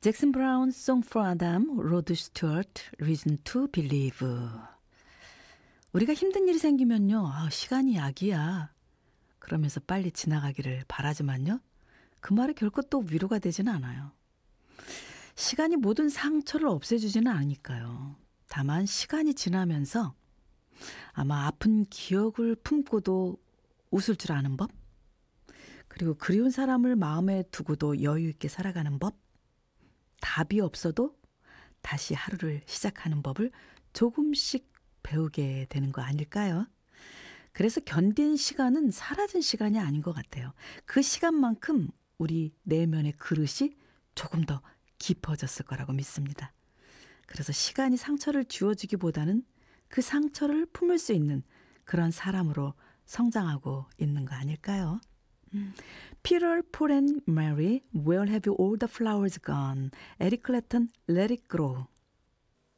잭슨 브라운, Song for Adam, 로드 스튜어트, Reason to Believe. 우리가 힘든 일이 생기면요, 시간이 약이야 그러면서 빨리 지나가기를 바라지만요, 그 말이 결코 또 위로가 되지는 않아요. 시간이 모든 상처를 없애주지는 않으니까요. 다만 시간이 지나면서 아마 아픈 기억을 품고도 웃을 줄 아는 법, 그리고 그리운 사람을 마음에 두고도 여유 있게 살아가는 법, 답이 없어도 다시 하루를 시작하는 법을 조금씩 배우게 되는 거 아닐까요? 그래서 견딘 시간은 사라진 시간이 아닌 것 같아요. 그 시간만큼 우리 내면의 그릇이 조금 더 깊어졌을 거라고 믿습니다. 그래서 시간이 상처를 지워주기보다는 그 상처를 품을 수 있는 그런 사람으로 성장하고 있는 거 아닐까요? Peter, Paul and Mary, Where have all the flowers gone? 에릭 클랩턴, Let it grow.